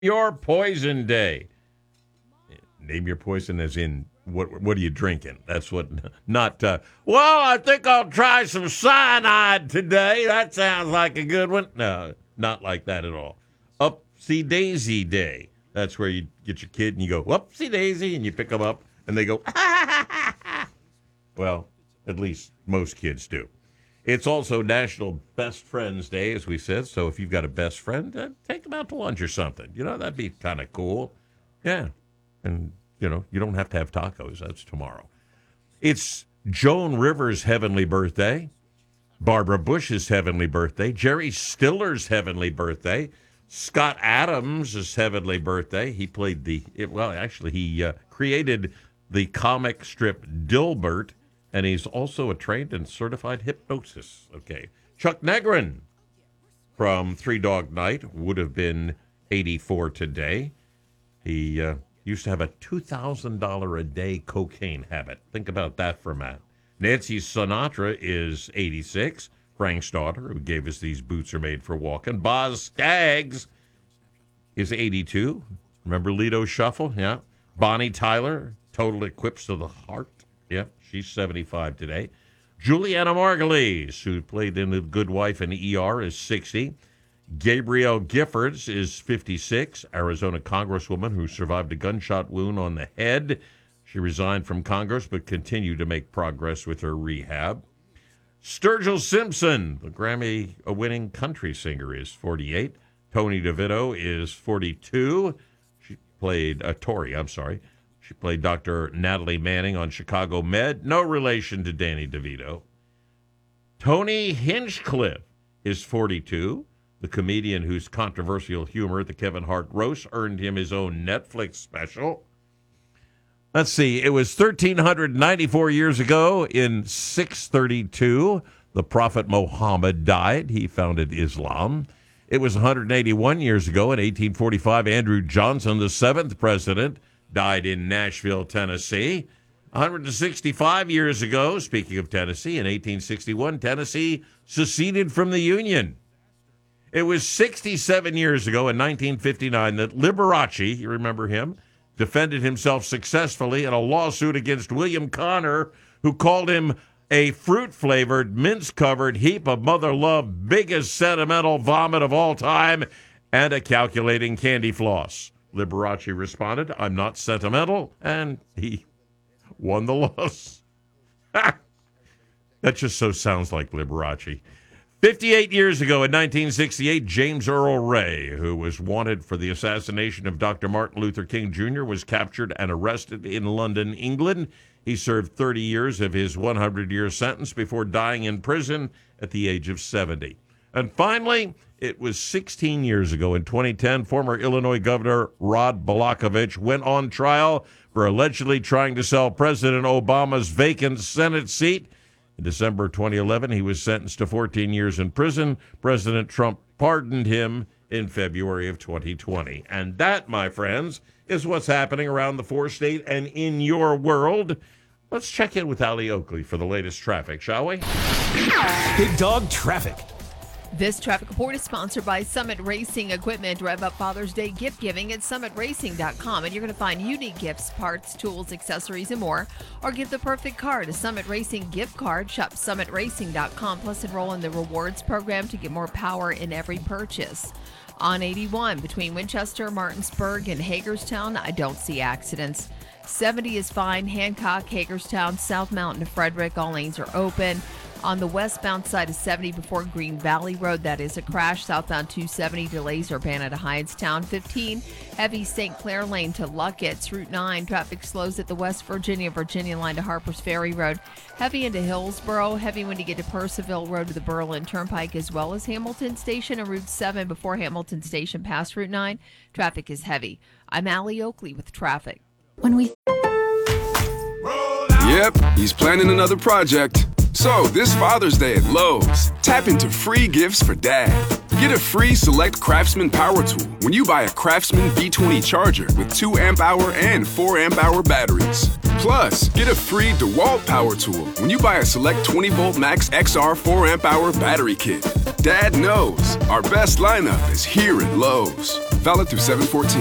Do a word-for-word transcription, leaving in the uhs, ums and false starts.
your poison day. Name your poison as in what what are you drinking? That's what, not, uh, well, I think I'll try some cyanide today. That sounds like a good one. No, not like that at all. Upsy Daisy Day. That's where you get your kid and you go, whoopsie daisy, and you pick them up and they go, well, at least most kids do. It's also National Best Friends Day, as we said. So if you've got a best friend, uh, take them out to lunch or something. You know, that'd be kind of cool. Yeah. And, you know, you don't have to have tacos. That's tomorrow. It's Joan Rivers' heavenly birthday. Barbara Bush's heavenly birthday. Jerry Stiller's heavenly birthday. Scott Adams' heavenly birthday. He played the, well, actually, he uh, created the comic strip Dilbert. And he's also a trained and certified hypnosis. Okay. Chuck Negrin from Three Dog Night would have been eighty-four today. He uh, used to have a two thousand dollars a day cocaine habit. Think about that for a minute. Nancy Sinatra is eighty-six. Frank's daughter, who gave us These Boots Are Made for Walking. Boz Scaggs is eighty-two. Remember Lido Shuffle? Yeah. Bonnie Tyler, Total Eclipse of the Heart. Yep, she's seventy-five today. Juliana Margulies, who played in The Good Wife and E R, is sixty. Gabrielle Giffords is fifty-six, Arizona Congresswoman who survived a gunshot wound on the head. She resigned from Congress but continued to make progress with her rehab. Sturgill Simpson, the Grammy-winning country singer, is forty-eight. Tony DeVito is forty-two. She played, uh, Tori, I'm sorry. She played Doctor Natalie Manning on Chicago Med. No relation to Danny DeVito. Tony Hinchcliffe is forty-two. The comedian whose controversial humor at the Kevin Hart roast earned him his own Netflix special. Let's see. It was one thousand three hundred ninety-four years ago in six thirty-two. The Prophet Muhammad died. He founded Islam. It was one hundred eighty-one years ago in eighteen forty-five. Andrew Johnson, the seventh president, died in Nashville, Tennessee. one hundred sixty-five years ago, speaking of Tennessee, in eighteen sixty-one, Tennessee seceded from the Union. It was sixty-seven years ago, in nineteen fifty-nine, that Liberace, you remember him, defended himself successfully in a lawsuit against William Connor, who called him a fruit-flavored, mince-covered heap of mother love, biggest sentimental vomit of all time, and a calculating candy floss. Liberace responded, I'm not sentimental, and he won the loss. That just so sounds like Liberace. fifty-eight years ago in nineteen sixty-eight, James Earl Ray, who was wanted for the assassination of Doctor Martin Luther King Junior, was captured and arrested in London, England. He served thirty years of his hundred-year sentence before dying in prison at the age of seventy. And finally, it was sixteen years ago in twenty ten, former Illinois Governor Rod Blagojevich went on trial for allegedly trying to sell President Obama's vacant Senate seat. In December twenty eleven, he was sentenced to fourteen years in prison. President Trump pardoned him in February of twenty twenty. And that, my friends, is what's happening around the four-state and in your world. Let's check in with Allie Oakley for the latest traffic, shall we? Big Dog Traffic. This traffic report is sponsored by Summit Racing Equipment. Rev up Father's Day gift giving at summit racing dot com, and you're going to find unique gifts, parts, tools, accessories, and more. Or give the perfect car to Summit Racing gift card. Shop summit racing dot com, plus enroll in the rewards program to get more power in every purchase. On eighty-one, between Winchester, Martinsburg, and Hagerstown, I don't see accidents. seventy is fine. Hancock, Hagerstown, South Mountain to Frederick, all lanes are open. On the westbound side of seventy before Green Valley Road, that is a crash. Southbound two seventy, delays are Urbana to Hyattstown. fifteen, heavy Saint Clair Lane to Luckett's. Route nine, traffic slows at the West Virginia, Virginia line to Harpers Ferry Road. Heavy into Hillsboro. Heavy when you get to Percival Road to the Berlin Turnpike, as well as Hamilton Station and Route seven before Hamilton Station past Route nine. Traffic is heavy. I'm Allie Oakley with traffic. When we... Yep, he's planning another project. So, this Father's Day at Lowe's, tap into free gifts for Dad. Get a free Select Craftsman power tool when you buy a Craftsman V twenty charger with two amp hour and four amp hour batteries. Plus, get a free DeWalt power tool when you buy a Select twenty volt Max X R four amp hour battery kit. Dad knows our best lineup is here at Lowe's. Valid through seven fourteen.